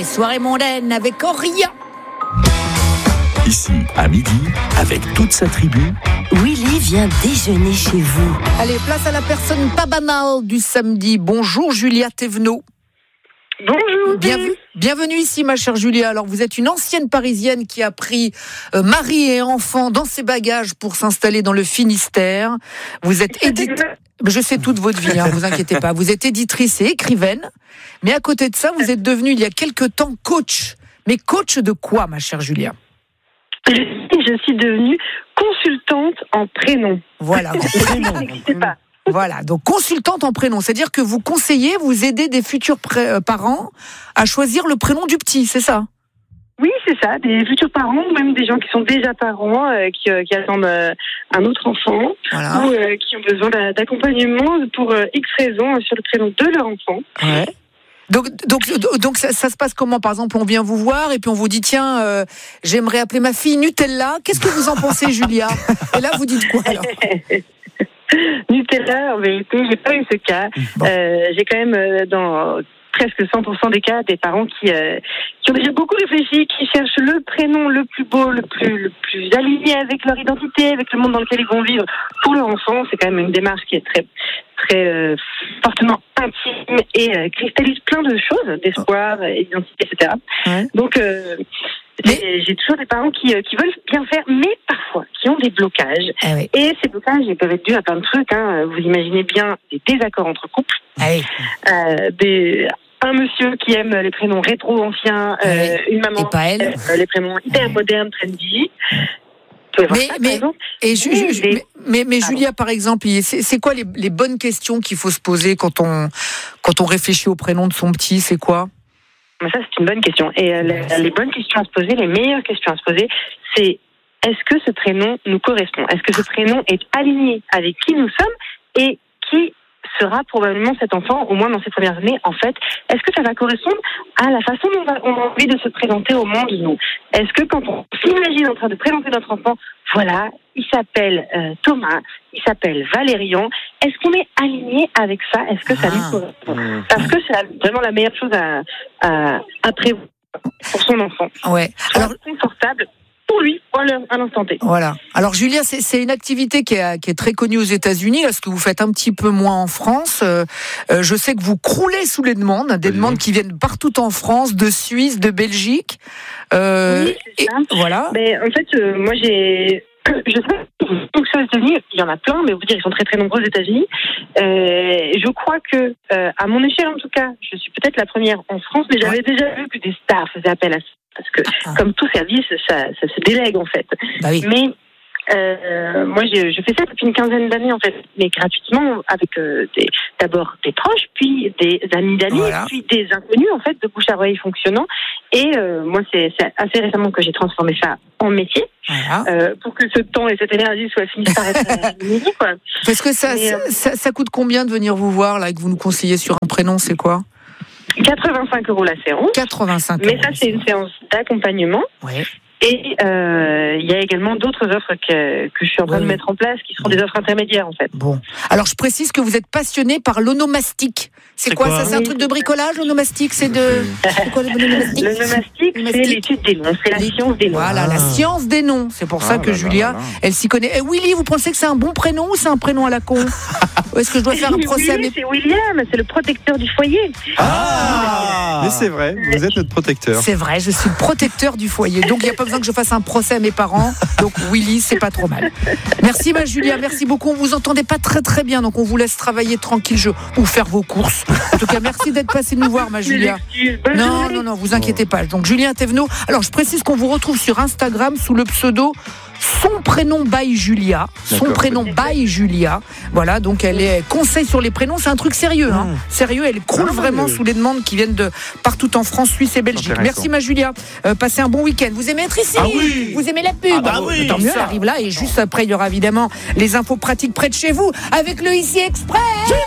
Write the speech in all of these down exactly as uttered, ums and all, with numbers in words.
soirée mondaine avec Auria. Ici, à midi, avec toute sa tribu, Willy vient déjeuner chez vous. Allez, place à la personne pas banale du samedi. Bonjour Julia Thévenot. Bonjour. Bienvenue, bienvenue ici ma chère Julia. Alors vous êtes une ancienne Parisienne qui a pris euh, mari et enfant dans ses bagages pour s'installer dans le Finistère. Vous êtes éditrice. Je sais toute votre vie, hein, vous inquiétez pas. Vous êtes éditrice et écrivaine. Mais à côté de ça, vous êtes devenue il y a quelque temps coach. Mais coach de quoi ma chère Julia ? Je suis devenue consultante en prénom. Voilà. Ça n'existait pas. Voilà, donc consultante en prénom, c'est-à-dire que vous conseillez, vous aidez des futurs pré- euh, parents à choisir le prénom du petit, c'est ça ? Oui, c'est ça, des futurs parents, ou même des gens qui sont déjà parents, euh, qui, euh, qui attendent euh, un autre enfant, Voilà. ou euh, qui ont besoin d'a- d'accompagnement pour euh, X raisons euh, sur le prénom de leur enfant. Ouais. Donc, donc, donc ça, ça se passe comment ? Par exemple, on vient vous voir et puis on vous dit tiens, euh, j'aimerais appeler ma fille Nutella. Qu'est-ce que vous en pensez, Julia ? Et là, vous dites quoi alors ? Nutella, en vérité, j'ai pas eu ce cas. Bon. Euh, j'ai quand même euh, dans presque cent pour cent des cas des parents qui euh, qui ont déjà beaucoup réfléchi, qui cherchent le prénom le plus beau, le plus le plus aligné avec leur identité, avec le monde dans lequel ils vont vivre pour leur enfant. C'est quand même une démarche qui est très très euh, fortement intime et euh, cristallise plein de choses, d'espoir, euh, d'identité, et cetera. Ouais. Donc euh, Mais- j'ai, j'ai toujours des parents qui, euh, qui veulent bien faire, mais parfois qui ont des blocages. Ah oui. Et ces blocages, ils peuvent être dus à plein de trucs. Hein. Vous imaginez bien des désaccords entre couples, Ah oui. euh, des, un monsieur qui aime les prénoms rétro anciens, euh, Ouais. une maman Et pas elle. qui aime les prénoms hyper Ouais. modernes, trendy. Vous pouvez voir Mais- ça, par mais- exemple. Et ju- Oui, ju- ju- des- mais, mais, mais Pardon. Julia, par exemple, il- c'est, c'est quoi les, les bonnes questions qu'il faut se poser quand on quand on réfléchit au prénom de son petit ? C'est quoi ? Mais ça, c'est une bonne question. Et euh, les, les bonnes questions à se poser, les meilleures questions à se poser, c'est est-ce que ce prénom nous correspond ? Est-ce que ce prénom est aligné avec qui nous sommes et qui sera probablement cet enfant, au moins dans ses premières années, en fait, est-ce que ça va correspondre à la façon dont on a, on a envie de se présenter au monde, nous ? Est-ce que quand on s'imagine en train de présenter notre enfant, voilà, il s'appelle euh, Thomas, il s'appelle Valérian, est-ce qu'on est aligné avec ça ? Est-ce que ça Ah. lui correspond ? Parce que c'est la- vraiment la meilleure chose à, à, à prévoir pour son enfant. Ouais. Alors, Alors confortable pour lui, à l'in- à l'instant T. voilà. Alors Julia, c'est, c'est une activité qui est, qui est très connue aux États-Unis, là, ce que vous faites un petit peu moins en France. Euh, euh, je sais que vous croulez sous les demandes, des Oui. demandes qui viennent partout en France, de Suisse, de Belgique. Euh, Oui, c'est et ça. voilà. Mais en fait, euh, moi j'ai. Je sais pas si aux États-Unis, il y en a plein, mais vous dire, ils sont très très nombreux aux États-Unis. Euh, je crois que, euh, à mon échelle en tout cas, je suis peut-être la première en France, mais j'avais déjà vu que des stars faisaient appel à ça. Parce que, Ah. comme tout service, ça, ça se délègue en fait. Bah oui. Mais euh, moi, je, je fais ça depuis une quinzaine d'années en fait, mais gratuitement, avec euh, des, d'abord des proches, puis des amis d'amis, Voilà. puis des inconnus en fait, de bouche à oreille fonctionnant. Et euh, moi, c'est, c'est assez récemment que j'ai transformé ça en métier, Voilà. euh, pour que ce temps et cette énergie soient finis par être réalisés, quoi. Parce que ça, Mais, ça, euh, ça, ça coûte combien de venir vous voir là, et que vous nous conseillez sur un prénom, c'est quoi ? quatre-vingt-cinq euros la séance. quatre-vingt-cinq Mais euros, ça, c'est une séance d'accompagnement. Ouais. Et euh, il y a également d'autres offres que, que je suis en train Oui. de mettre en place, qui seront des offres intermédiaires, en fait. Bon. Alors, je précise que vous êtes passionné par l'onomastique. C'est, C'est quoi, quoi ça ? C'est un Oui. truc de bricolage, l'onomastique ? C'est de. C'est quoi l'onomastique ? Le nomastique, c'est Nomastique. l'étude des noms, c'est la Les- science des noms. Voilà, Ah. la science des noms. C'est pour ça Ah que là là Julia, là là. elle s'y connaît. Et Willy, vous pensez que c'est un bon prénom ou c'est un prénom à la con ? Ou est-ce que je dois faire un Oui, procès à mes... c'est William, c'est le protecteur du foyer. Ah Mais c'est vrai, vous êtes notre protecteur. C'est vrai, je suis le protecteur du foyer. Donc, il n'y a pas besoin que je fasse un procès à mes parents. Donc, Willy, c'est pas trop mal. Merci, ma Julia. Merci beaucoup. On vous entendait pas très, très bien. Donc, on vous laisse travailler tranquille je... ou faire vos courses. En tout cas, merci d'être passé nous voir, ma Julia. Bonne Non, journée. non, non, vous inquiétez pas. Donc, Julien Thévenot. Alors, je précise qu'on vous retrouve sur Instagram sous le pseudo Son prénom by Julia. Son D'accord. prénom by Julia. Voilà, donc elle est conseil sur les prénoms. C'est un truc sérieux, hein. Sérieux, elle croule Ah, vraiment euh. sous les demandes qui viennent de partout en France, Suisse et Belgique. Intéressant. Merci, ma Julia. Euh, passez un bon week-end. Vous aimez être ici? Ah oui. Vous aimez la pub? Ah bah oui, Tant mieux, ça. elle arrive là. Et juste après, il y aura évidemment les infos pratiques près de chez vous avec le Ici Express.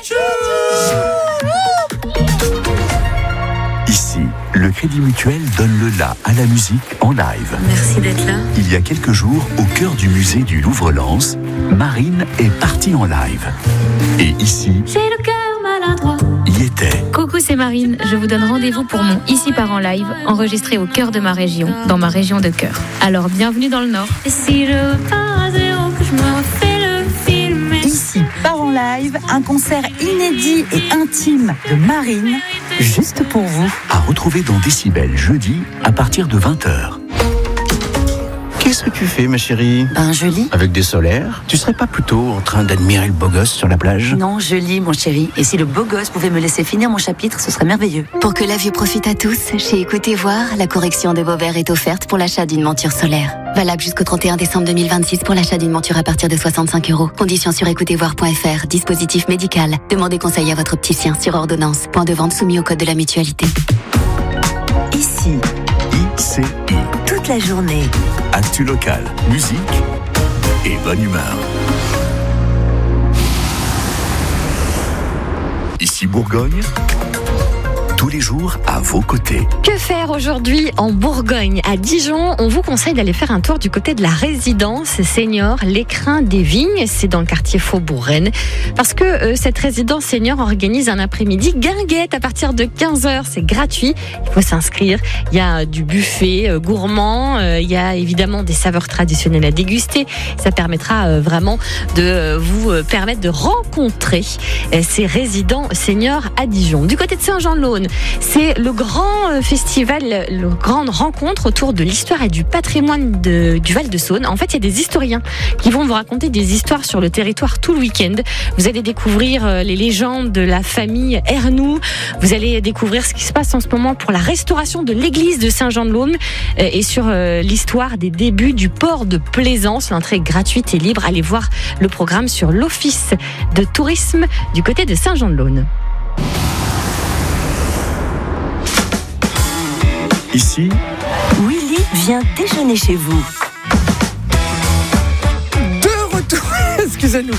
Ici, le Crédit Mutuel donne le la à la musique en live. Merci d'être là. Il y a quelques jours, au cœur du musée du Louvre-Lens, Marine est partie en live. Et ici, J'ai le cœur maladroit. y était. Coucou, c'est Marine. Je vous donne rendez-vous pour mon Ici part en live, enregistré au cœur de ma région, dans ma région de cœur. Alors, bienvenue dans le Nord. Et si je pars à zéro, que je me refais le film. Ici part en live, un concert inédit et intime de Marine, juste pour vous. À retrouver dans Décibel jeudi à partir de vingt heures. Qu'est-ce que tu fais, ma chérie? Ben, je lis. Avec des solaires? Tu serais pas plutôt en train d'admirer le beau gosse sur la plage? Non, je lis, mon chéri. Et si le beau gosse pouvait me laisser finir mon chapitre, ce serait merveilleux. Pour que la vue profite à tous, chez Écoutez Voir, la correction de vos verres est offerte pour l'achat d'une monture solaire. Valable jusqu'au trente et un décembre deux mille vingt-six pour l'achat d'une monture à partir de soixante-cinq euros. Conditions sur écoutez voir point f r. Dispositif médical. Demandez conseil à votre opticien sur ordonnance. Point de vente soumis au code de la mutualité. Ici, I C I. toute la journée. Actu local, musique et bonne humeur. Ici Bourgogne, tous les jours à vos côtés. Que faire aujourd'hui en Bourgogne? À Dijon, on vous conseille d'aller faire un tour du côté de la résidence senior L'Écrin des Vignes. C'est dans le quartier Faubourg-Rennes. Parce que euh, cette résidence senior organise un après-midi guinguette à partir de quinze heures. C'est gratuit. Il faut s'inscrire. Il y a du buffet euh, gourmand. Euh, il y a évidemment des saveurs traditionnelles à déguster. Ça permettra euh, vraiment de euh, vous euh, permettre de rencontrer euh, ces résidents seniors à Dijon. Du côté de Saint-Jean-de-Laune, c'est le grand euh, festival, le grande rencontre autour de l'histoire et du patrimoine de, du Val-de-Saône. En fait, il y a des historiens qui vont vous raconter des histoires sur le territoire tout le week-end. Vous allez découvrir euh, les légendes de la famille Ernoult. Vous allez découvrir ce qui se passe en ce moment pour la restauration de l'église de Saint-Jean-de-Laune euh, et sur euh, l'histoire des débuts du port de Plaisance. L'entrée est gratuite et libre. Allez voir le programme sur l'Office de tourisme du côté de Saint-Jean-de-Laune. Ici, Willy vient déjeuner chez vous. De retour, excusez-nous.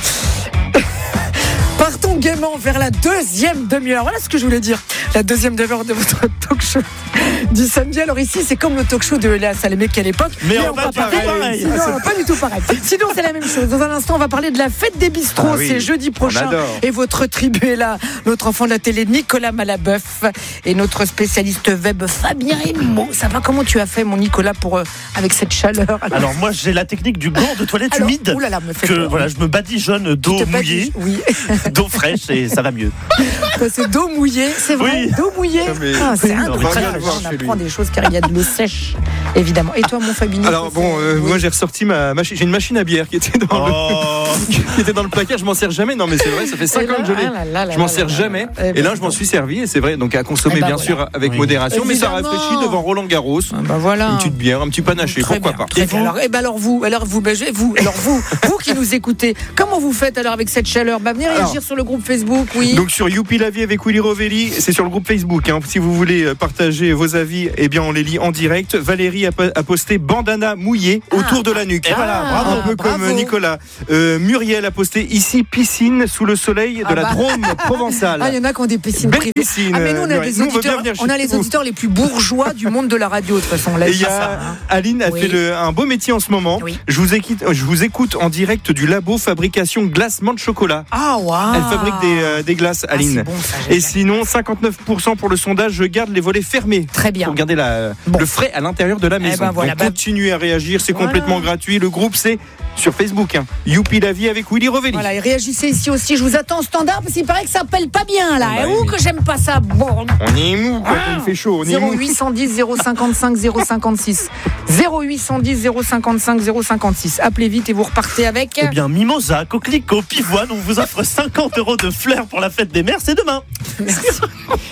Partons gaiement vers la deuxième demi-heure. Voilà ce que je voulais dire. La deuxième demi-heure de votre talk show du samedi. Alors ici, c'est comme le talk show de Léa Salamé qu'à l'époque. Mais, Mais on, on va va pas parler. pareil. Sinon, pas du tout pareil. Sinon, c'est la même chose. Dans un instant, on va parler de la fête des bistrots. Ah oui, c'est jeudi prochain. adore. Et votre tribu est là. Notre enfant de la télé, Nicolas Malabeuf. Et notre spécialiste web, Fabien Raymond. Ça va, comment tu as fait, mon Nicolas, pour, euh, avec cette chaleur? Alors moi j'ai la technique du gant de toilette Alors, humide. oulala, me fait que peur. voilà, je me badigeonne d'eau Tu te mouillée, badiges- Oui. d'eau fraîche et ça va mieux. C'est d'eau mouillée, c'est vrai, Oui. d'eau mouillée. Non, mais- Ah, c'est Oui, non, mais incroyable. rien à voir On chez apprend lui. des choses car il y a de l'eau sèche, évidemment. Et toi, mon Fabien? Alors bon, euh, moi j'ai ressorti ma machine. J'ai une machine à bière qui était dans Oh. le qui était dans le placard. Je m'en sers jamais. Non mais c'est vrai, ça fait cinq ans que je l'ai. Je m'en sers jamais. Et là, je m'en suis servi. Et c'est vrai. Donc à consommer Eh ben bien voilà. sûr avec Oui. modération, mais ça Évidemment. rafraîchit devant Roland Garros. Ah bah voilà. Une petite bière, un petit panaché, Très pourquoi bien, pas. très bien. Alors, eh ben alors vous, alors vous, ben, je- vous, alors vous, vous qui nous écoutez, comment vous faites alors avec cette chaleur? Bah venez réagir Alors, sur le groupe Facebook, oui. Donc sur Youpi la vie avec Willy Rovelli, c'est sur le groupe Facebook. Hein. Si vous voulez euh, partager vos avis, eh bien on les lit en direct. Valérie a, a posté bandana mouillé autour de la nuque. Et voilà, bravo. Un peu bravo. comme Nicolas. Euh, Muriel a posté ici piscine sous le soleil de Ah la bah. Drôme provençale. Ah, il y en a qui ont des piscines Belle privées. piscine, Ah mais nous on a Muriel. les Nous, on veut bien auditeurs, venir chez on a les vous. auditeurs les plus bourgeois du monde de la radio de toute façon. On Et laisse il y ça, a hein. Aline a Oui. fait le- un beau métier en ce moment. Oui. Je vous écoute, je vous écoute en direct du labo fabrication glacement de chocolat. Ah waouh. Elle fabrique des, euh, des glaces, Ah, Aline. c'est bon, ça, Et génial. sinon, cinquante-neuf pour cent pour le sondage, je garde les volets fermés. Très bien. Pour garder la, Bon. le frais à l'intérieur de la maison. ben voilà, Donc bah- continuez à réagir, c'est Voilà. complètement gratuit. Le groupe, c'est sur Facebook. Hein. Youpi la vie avec Willy Rovelli. Voilà, et réagissez ici aussi. Je vous attends au standard parce qu'il paraît que ça appelle pas bien là. Ah bah Et oui, où mais- que j'aime pas ça. Bon. On est mou quand il fait chaud. On est zéro mou. huit cent dix zéro cinquante-cinq zéro cinquante-six zéro huit cent dix zéro cinquante-cinq zéro cinquante-six. Appelez vite et vous repartez avec. Eh bien mimosa, coquelicot, pivoine, on vous offre cinquante euros de fleurs pour la fête des mères, c'est demain. Merci.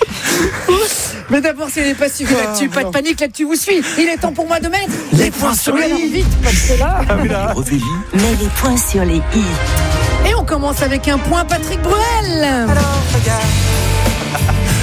Mais d'abord, c'est pas suivi l'actu. Pas de panique, l'actu vous suit. Il est temps pour moi de mettre les points sur les i. Vite, parce que là. Ah oui, là. Rovelli, Mets les points sur les i. Et on commence avec un point Patrick Bruel.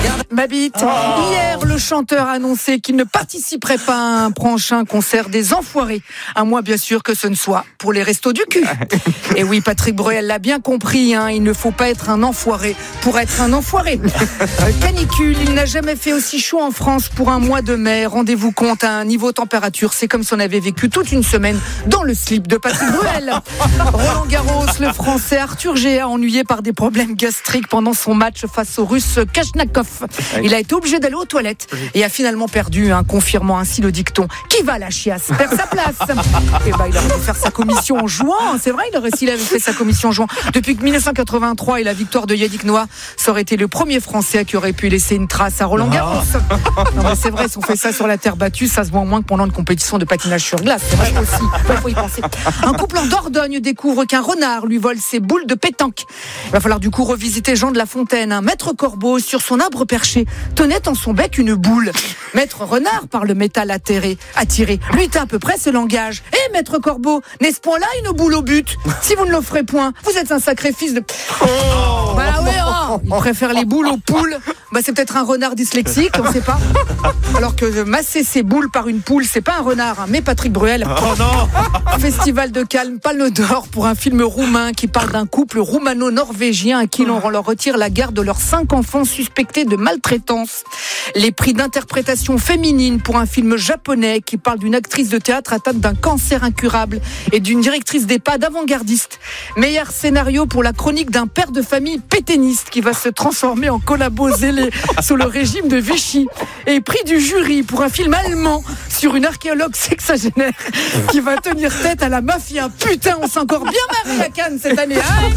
Ma bite. Hier, le chanteur a annoncé qu'il ne participerait pas à un prochain concert des Enfoirés. À moins, bien sûr, que ce ne soit pour les restos du cul. Et oui, Patrick Bruel l'a bien compris, hein, il ne faut pas être un enfoiré pour être un enfoiré. Euh, canicule, il n'a jamais fait aussi chaud en France pour un mois de mai. Rendez-vous compte, à un niveau température, c'est comme si on avait vécu toute une semaine dans le slip de Patrick Bruel. Roland Garros, le Français Arthur Géa, ennuyé par des problèmes gastriques pendant son match face au Russe Kachnakov. Il a été obligé d'aller aux toilettes et a finalement perdu, hein, confirmant ainsi le dicton « Qui va à la chiasse perd sa place ». Et bah, il aurait dû faire sa commission en jouant, c'est vrai, il aurait, s'il avait fait sa commission en jouant. Depuis dix-neuf cent quatre-vingt-trois et la victoire de Yannick Noah, ça aurait été le premier Français qui aurait pu laisser une trace à Roland Garros. Non mais c'est vrai, si on fait ça sur la terre battue, ça se voit moins que pendant une compétition de patinage sur glace, c'est vrai aussi, il faut y penser. Un couple en Dordogne découvre qu'un renard lui vole ses boules de pétanque. Il va falloir du coup revisiter Jean de La Fontaine. Un maître corbeau sur son arbre perché tenait en son bec une boule. Maître renard par le métal attiré, attiré. Lui était à peu près ce langage. Eh maître corbeau, n'est-ce point là une boule au but? Si vous ne l'offrez point, vous êtes un sacré fils de... Oh bah ouais, oh, il préfère les boules aux poules. Bah c'est peut-être un renard dyslexique, on ne sait pas. Alors que masser ses boules par une poule, c'est pas un renard, hein, mais Patrick Bruel. Oh non. Festival de Cannes, Palme d'Or pour un film roumain qui parle d'un couple roumano-norvégien à qui l'on leur retire la garde de leurs cinq enfants suspectés de maltraitance. Les prix d'interprétation féminine pour un film japonais qui parle d'une actrice de théâtre atteinte d'un cancer incurable et d'une directrice d'EHPAD avant-gardiste. Meilleur scénario pour la chronique d'un père de famille pétainiste qui va se transformer en collabo zélé sous le régime de Vichy. Et prix du jury pour un film allemand sur une archéologue sexagénaire qui va tenir tête à la mafia. Putain, on s'est encore bien marré à Cannes cette année.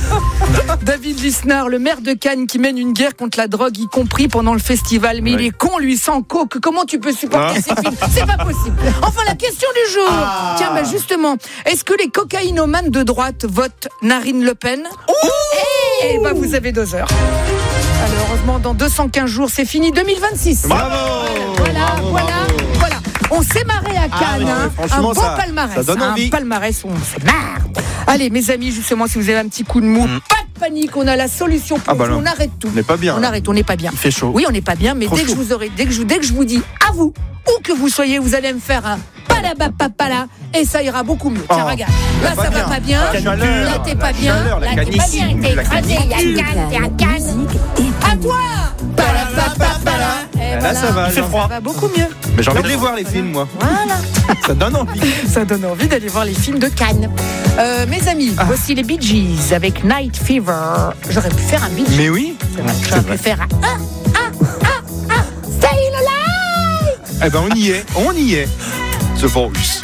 Hein. David Lisnard, le maire de Cannes qui mène une guerre contre la drogue, y compris pendant le festival. Mais oui. Il est con, lui, sans coke. Comment tu peux supporter ah. ces films? C'est pas possible. Enfin, la question du jour. Ah. Tiens, bah justement, est-ce que les cocaïnomanes de droite votent Marine Le Pen? Eh bah, vous avez deux heures. Alors, heureusement, dans deux cent quinze jours, c'est fini deux mille vingt-six. Bravo. Voilà, bravo, voilà, bravo. voilà. On s'est marré à Cannes, ah oui, hein. Un bon ça, palmarès. Ça donne envie. Un palmarès, on se marre. Allez, mes amis, justement, si vous avez un petit coup de mou, mm. pas de panique, on a la solution pour ah bah vous. On arrête tout. On n'est pas bien. On là. arrête, on n'est pas bien. Il fait chaud. Oui, on n'est pas bien, mais Trop dès chaud. que je vous aurai, dès que je, dès que je vous dis à vous, où que vous soyez, vous allez me faire un palabapapala et ça ira beaucoup mieux. Tiens, oh, regarde. Là, ça va pas bien. Là, t'es pas bien. Là, t'es pas bien. T'es écrasé. Il y a Cannes, t'es à Cannes. À toi. Palabapapala. Là, ça va. Il fait froid. Ça va beaucoup mieux. Mais j'ai envie de les voir, les films, moi. Voilà. Ça donne envie. Ça donne envie d'aller voir les films de Cannes. Euh, mes amis, ah. voici les Bee Gees avec Night Fever. J'aurais pu faire un Bee Gees. Mais oui. C'est vrai. J'aurais pu faire un ah, ah, ah, ah, Stay Alive. Eh ben, on y est. On y est. The Voice.